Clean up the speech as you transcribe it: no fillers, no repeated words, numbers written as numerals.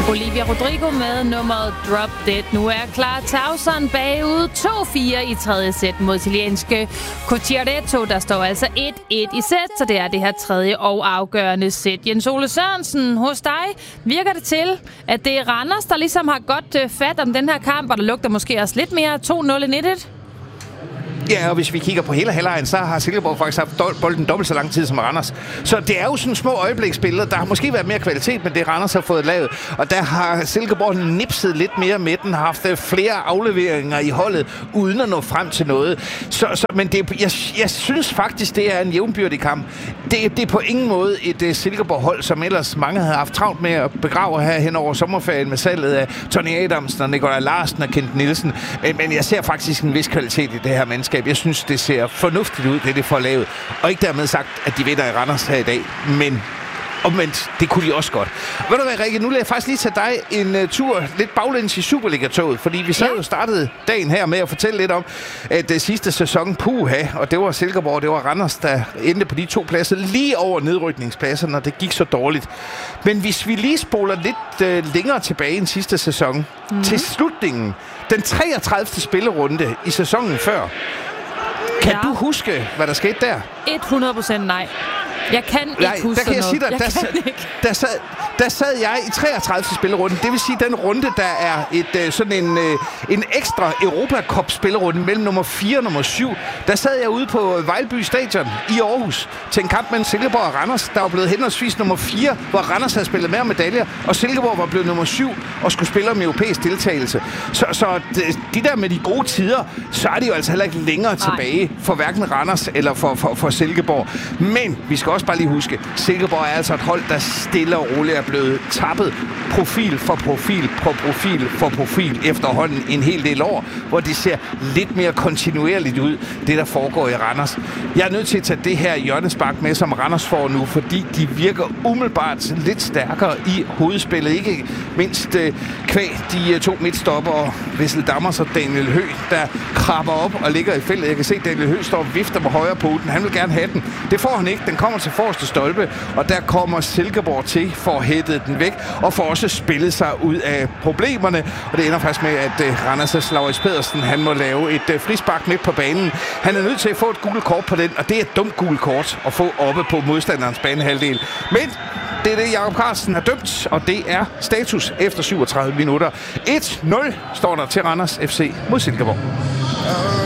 Olivia Rodrigo med nummeret Drop Dead. Nu er klar Tauson bagud 2-4 i tredje sæt mod italienske Cocciaretto. Der står altså 1-1 i sæt, så det er det her tredje og afgørende sæt. Jens Ole Sørensen, hos dig virker det til, at det er Randers, der ligesom har godt fat om den her kamp, og der lugter måske også lidt mere 2-0 end 1-1. Ja, og hvis vi kigger på hele halvlejen, så har Silkeborg faktisk haft bolden dobbelt så lang tid som Randers. Så det er jo sådan små øjebliksbilleder. Der har måske været mere kvalitet, men det Randers har fået lavet. Og der har Silkeborg nipset lidt mere med den, har haft flere afleveringer i holdet, uden at nå frem til noget. Men jeg synes faktisk, det er en jævnbyrdig kamp. Det er på ingen måde et Silkeborg-hold, som ellers mange havde haft travlt med at begrave her hen over sommerferien med salget af Tony Adamsen og Nikolaj Larsen og Kent Nielsen. Men jeg ser faktisk en vis kvalitet i det her mandskab. Jeg synes, det ser fornuftigt ud, det får lavet. Og ikke dermed sagt, at de vinder i Randers her i dag. Men omvendt, det kunne de også godt. Ved du hvad, Rikke? Nu lader jeg faktisk lige tage dig en tur lidt baglæns i Superliga-toget. Fordi vi sad jo startede dagen her med at fortælle lidt om, at sidste sæson, puha, og det var Silkeborg, det var Randers, der endte på de 2 pladser lige over nedrykningspladserne, og det gik så dårligt. Men hvis vi lige spoler lidt længere tilbage end sidste sæson, til slutningen, den 33. spillerunde i sæsonen før, kan du huske, hvad der skete der? 100% nej. Jeg kan ikke huske der kan jeg sige dig, der sad jeg i 33. spillerunde. Det vil sige den runde, der er sådan en ekstra Europacup-spillerunde mellem nummer 4 og nummer 7. Der sad jeg ude på Vejlby Stadion i Aarhus til en kamp mellem Silkeborg og Randers. Der var blevet henholdsvis nummer 4, hvor Randers havde spillet mere medaljer, og Silkeborg var blevet nummer 7 og skulle spille om europæisk deltagelse. Så de der med de gode tider, så er de jo altså heller ikke længere tilbage for hverken Randers eller for Silkeborg. Men vi skal også bare lige huske, Silkeborg er altså et hold, der stille og roligt er blevet tappet profil for profil på profil for profil efterhånden en hel del år, hvor de ser lidt mere kontinuerligt ud, det der foregår i Randers. Jeg er nødt til at tage det her hjørnespark med, som Randers får nu, fordi de virker umiddelbart lidt stærkere i hovedspillet. Ikke mindst kvæg de 2 midtstopper, Wessel Dammers og Daniel Høgh, der krabber op og ligger i feltet. Jeg kan se, at Daniel Høgh står og vifter med højre poten. Han vil gerne have den. Det får han ikke. Den kommer til forreste stolpe, og der kommer Silkeborg til for at hætte den væk, og for også spillet sig ud af problemerne. Og det ender faktisk med, at Randers' Lauritz Pedersen, han må lave et frispark midt på banen. Han er nødt til at få et gult kort på den, og det er et dumt gult kort at få oppe på modstanderens banehalvdel. Men det er det, Jakob Carlsen har dømt, og det er status efter 37 minutter. 1-0 står der til Randers FC mod Silkeborg.